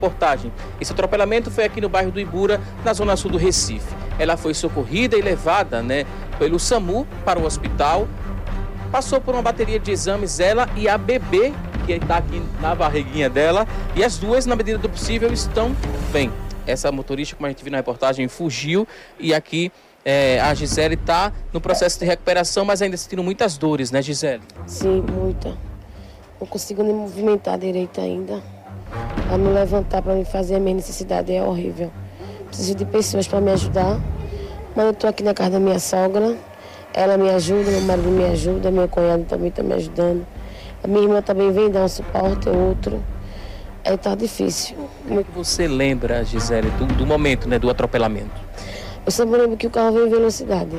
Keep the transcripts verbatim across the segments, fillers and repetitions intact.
reportagem. Esse atropelamento foi aqui no bairro do Ibura, na zona sul do Recife. Ela foi socorrida e levada, né, pelo SAMU para o hospital. Passou por uma bateria de exames, ela e a bebê, que está aqui na barriguinha dela. E as duas, na medida do possível, estão bem. Essa motorista, como a gente viu na reportagem, fugiu. E aqui é, a Gisele está no processo de recuperação, mas ainda sentindo muitas dores, né, Gisele? Sim, muita. Não consigo nem movimentar direito ainda. Para me levantar, para me fazer a minha necessidade é horrível. Preciso de pessoas para me ajudar. Mas eu estou aqui na casa da minha sogra. Ela me ajuda, meu marido me ajuda, meu cunhado também está me ajudando. A minha irmã também vem dar um suporte, outro. Aí tá difícil. Como é que você lembra, Gisele, do, do momento, né, do atropelamento? Eu sempre lembro que o carro veio em velocidade.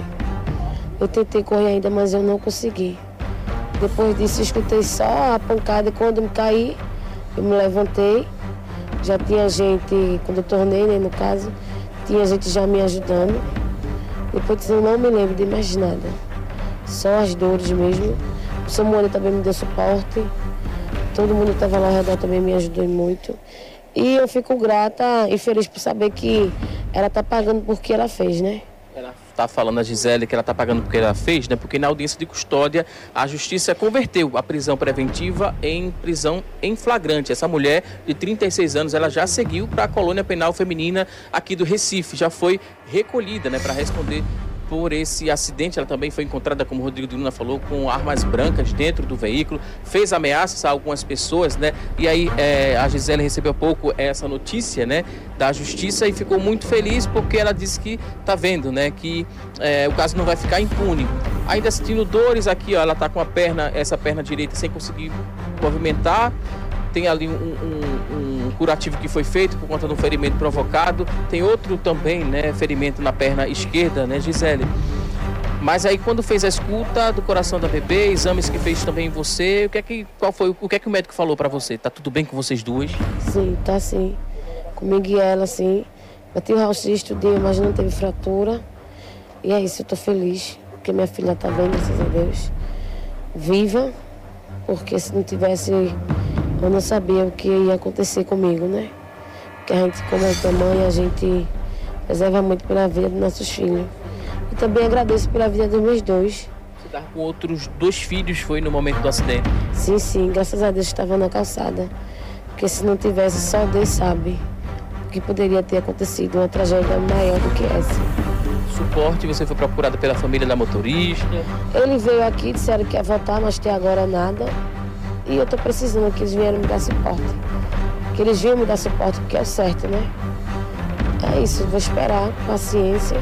Eu tentei correr ainda, mas eu não consegui. Depois disso, eu escutei só a pancada. Quando eu me caí, eu me levantei. Já tinha gente, quando eu tornei, né, no caso, tinha gente já me ajudando. Depois disso, eu não me lembro de mais nada. Só as dores mesmo. O Samuel também me deu suporte. Todo mundo que estava lá ao redor também me ajudou muito. E eu fico grata e feliz por saber que ela está pagando por que ela fez, né? Ela está falando, a Gisele, que ela está pagando porque ela fez, né? Porque na audiência de custódia a justiça converteu a prisão preventiva em prisão em flagrante. Essa mulher de trinta e seis anos, ela já seguiu para a colônia penal feminina aqui do Recife, já foi recolhida, né, para responder por esse acidente. Ela também foi encontrada, como o Rodrigo de Luna falou, com armas brancas dentro do veículo, fez ameaças a algumas pessoas, né? E aí é, a Gisele recebeu há pouco essa notícia, né, da justiça e ficou muito feliz porque ela disse que tá vendo, né, que é, o caso não vai ficar impune. Ainda sentindo dores aqui, ó, ela tá com a perna, essa perna direita sem conseguir movimentar. Tem ali um, um, um curativo que foi feito por conta de um ferimento provocado. Tem outro também, né, ferimento na perna esquerda, né, Gisele? Mas aí quando fez a escuta do coração da bebê, exames que fez também em você, o que é que, qual foi, o que é que o médico falou pra você? Tá tudo bem com vocês duas? Sim, tá sim. Comigo e ela, sim. Bati o raio-x, estudei, mas não teve fratura. E é isso, eu tô feliz, porque minha filha tá bem, graças a Deus. Viva, porque se não tivesse... eu não sabia o que ia acontecer comigo, né? Porque a gente, como é mãe, a gente preserva muito pela vida dos nossos filhos. E também agradeço pela vida dos meus dois. Você estava com outros dois filhos, foi no momento do acidente? Sim, sim, graças a Deus estava na calçada. Porque se não tivesse, só Deus sabe o que poderia ter acontecido, uma tragédia maior do que essa. Suporte, você foi procurada pela família da motorista? Ele veio aqui, disseram que ia voltar, mas até agora nada. E eu tô precisando que eles vieram me dar suporte. Que eles venham me dar suporte, porque é o certo, né? É isso, vou esperar, paciência.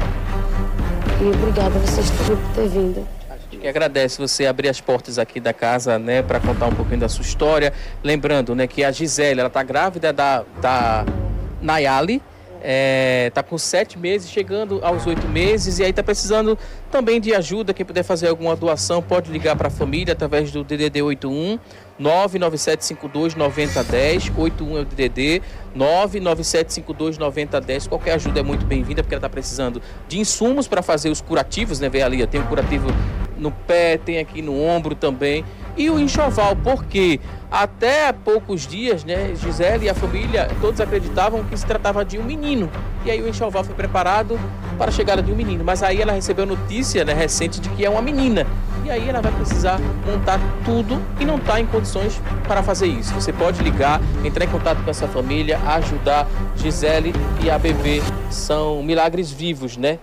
E obrigada a vocês todos por ter vindo. A gente que agradece você abrir as portas aqui da casa, né, para contar um pouquinho da sua história. Lembrando, né, que a Gisele, ela tá grávida da, da Nayali. É, tá com sete meses, chegando aos oito meses, e aí tá precisando também de ajuda. Quem puder fazer alguma doação pode ligar para a família através do D D D oito um nove nove sete cinco dois nove zero um zero. oito um é o D D D nove nove sete cinco dois nove zero um zero. Qualquer ajuda é muito bem-vinda, porque ela tá precisando de insumos para fazer os curativos, né? Vê ali, tem um curativo no pé, tem aqui no ombro também. E o enxoval, porque até há poucos dias, né, Gisele e a família, todos acreditavam que se tratava de um menino. E aí o enxoval foi preparado para a chegada de um menino. Mas aí ela recebeu notícia, né, recente de que é uma menina. E aí ela vai precisar montar tudo e não está em condições para fazer isso. Você pode ligar, entrar em contato com essa família, ajudar. Gisele e a bebê são milagres vivos, né?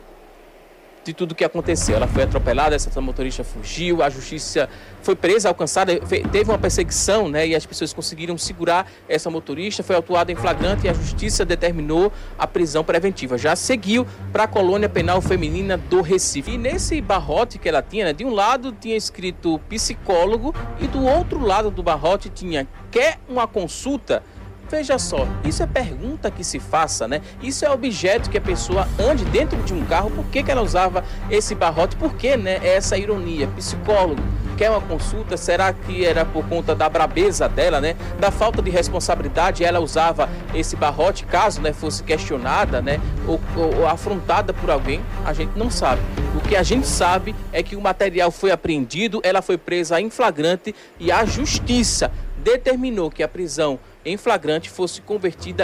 De tudo que aconteceu. Ela foi atropelada, essa motorista fugiu, a justiça foi presa, alcançada, teve uma perseguição, né, e as pessoas conseguiram segurar essa motorista, foi autuada em flagrante e a justiça determinou a prisão preventiva. Já seguiu para a colônia penal feminina do Recife. E nesse barrote que ela tinha, né, de um lado tinha escrito psicólogo e do outro lado do barrote tinha quer uma consulta? Veja só, isso é pergunta que se faça, né? Isso é objeto que a pessoa ande dentro de um carro. Por que que ela usava esse barrote? Por que, né, essa ironia? Psicólogo, quer uma consulta? Será que era por conta da brabeza dela, né? Da falta de responsabilidade, ela usava esse barrote caso, né, fosse questionada, né, ou, ou, ou afrontada por alguém? A gente não sabe. O que a gente sabe é que o material foi apreendido, ela foi presa em flagrante e a justiça determinou que a prisão em flagrante fosse convertida